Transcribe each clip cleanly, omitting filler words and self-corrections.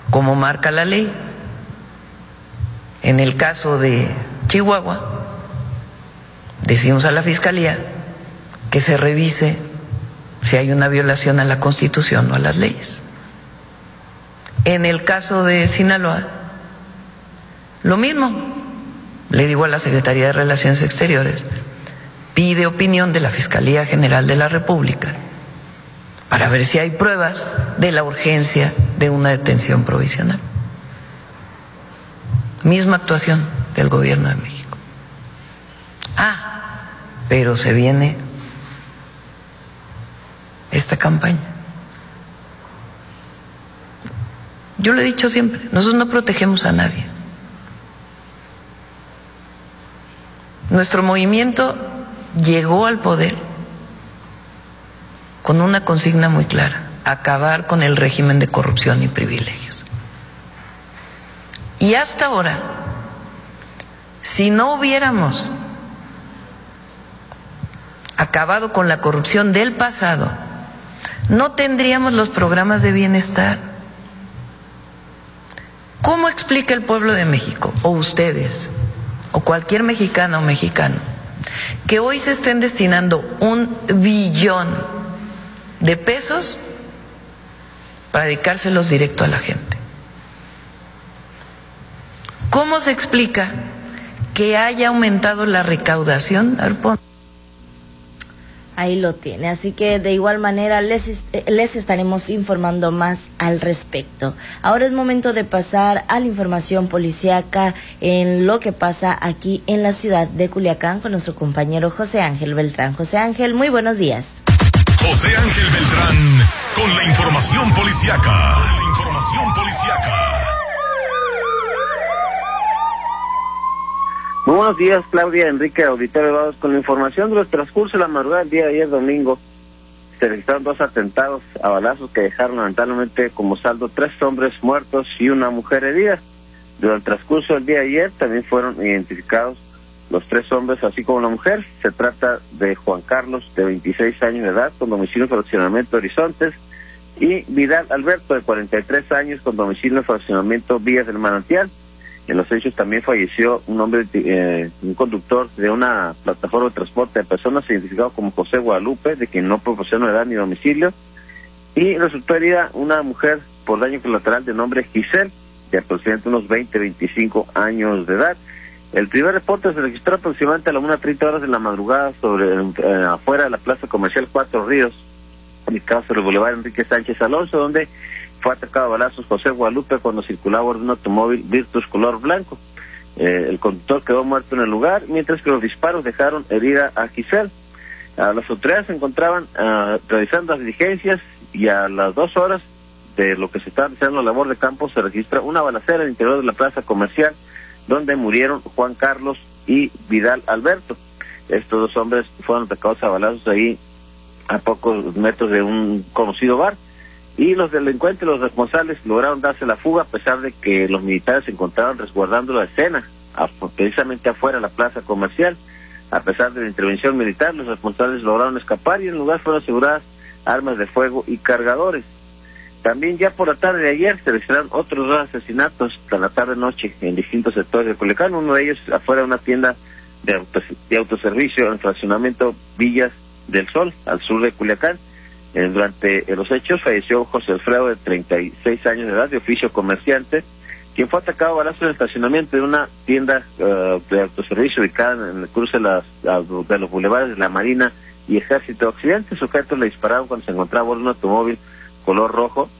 como marca la ley. En el caso de Chihuahua, decimos a la Fiscalía que se revise si hay una violación a la Constitución o a las leyes. En el caso de Sinaloa, lo mismo. Le digo a la Secretaría de Relaciones Exteriores, pide opinión de la Fiscalía General de la República para ver si hay pruebas de la urgencia de una detención provisional. Misma actuación del Gobierno de México. Pero se viene esta campaña. Yo lo he dicho siempre, nosotros no protegemos a nadie. Nuestro movimiento llegó al poder con una consigna muy clara: acabar con el régimen de corrupción y privilegios. Y hasta ahora, si no hubiéramos acabado con la corrupción del pasado, no tendríamos los programas de bienestar. ¿Cómo explica el pueblo de México, o ustedes, o cualquier mexicana o mexicano, que hoy se estén destinando 1 billón de pesos para dedicárselos directo a la gente? ¿Cómo se explica que haya aumentado la recaudación? Ahí lo tiene, así que de igual manera les estaremos informando más al respecto. Ahora es momento de pasar a la información policíaca en lo que pasa aquí en la ciudad de Culiacán con nuestro compañero José Ángel Beltrán. José Ángel, muy buenos días. José Ángel Beltrán con la información policíaca. Muy buenos días, Claudia, Enrique, auditorio, vamos con la información de los transcurso de la madrugada del día de ayer domingo. Se registraron 2 atentados a balazos que dejaron lamentablemente como saldo 3 hombres muertos y una mujer herida. Durante el transcurso del día de ayer también fueron identificados los 3 hombres así como la mujer. Se trata de Juan Carlos, de 26 años de edad, con domicilio en fraccionamiento Horizontes, y Vidal Alberto, de 43 años, con domicilio en fraccionamiento Villas del Manantial. En los hechos también falleció un hombre, un conductor de una plataforma de transporte de personas identificado como José Guadalupe, de quien no proporciona edad ni domicilio, y resultó herida una mujer por daño colateral de nombre Giselle, de aproximadamente unos 20-25 años de edad. El primer reporte se registró aproximadamente a las 1:30 horas de la madrugada afuera de la plaza comercial Cuatro Ríos, ubicado sobre el Boulevard Enrique Sánchez Alonso, donde fue atacado a balazos José Guadalupe cuando circulaba a bordo de un automóvil Virtus color blanco. El conductor quedó muerto en el lugar, mientras que los disparos dejaron herida a Giselle. Las autoridades se encontraban realizando las diligencias, y a las 2 horas de lo que se estaba realizando la labor de campo se registra una balacera al interior de la plaza comercial, donde murieron Juan Carlos y Vidal Alberto. Estos 2 hombres fueron atacados a balazos ahí a pocos metros de un conocido bar. Y los delincuentes, los responsables, lograron darse la fuga a pesar de que los militares se encontraban resguardando la escena, precisamente afuera de la plaza comercial. A pesar de la intervención militar, los responsables lograron escapar y en el lugar fueron aseguradas armas de fuego y cargadores. También ya por la tarde de ayer se registraron otros 2 asesinatos hasta la tarde-noche en distintos sectores de Culiacán, uno de ellos afuera de una tienda de autoservicio en el fraccionamiento Villas del Sol, al sur de Culiacán. Durante los hechos falleció José Alfredo, de 36 años de edad, de oficio comerciante, quien fue atacado a balazos en el estacionamiento de una tienda de autoservicio ubicada en el cruce de los bulevares de la Marina y Ejército Occidente. Sujetos le dispararon cuando se encontraba a bordo de un automóvil color rojo,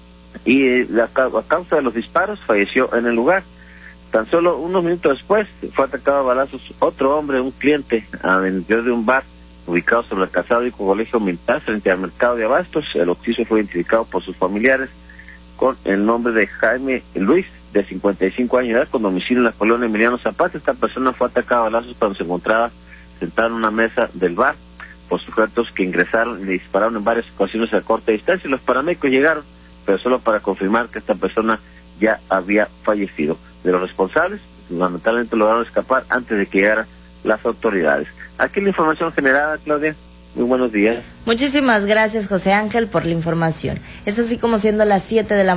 y a causa de los disparos falleció en el lugar. Tan solo unos minutos después fue atacado a balazos otro hombre, un cliente, al interior de un bar ubicado sobre el calzado y colegio militar frente al mercado de abastos. El occiso fue identificado por sus familiares con el nombre de Jaime Luis, de 55 años de edad, con domicilio en la colonia Emiliano Zapata. Esta persona fue atacada a balazos cuando se encontraba sentado en una mesa del bar por sujetos que ingresaron y le dispararon en varias ocasiones a corta distancia. Los paramédicos llegaron, pero solo para confirmar que esta persona ya había fallecido. De los responsables, lamentablemente lograron escapar antes de que llegaran las autoridades. Aquí la información generada, Claudia. Muy buenos días. Muchísimas gracias, José Ángel, por la información. Es así como siendo las 7 de la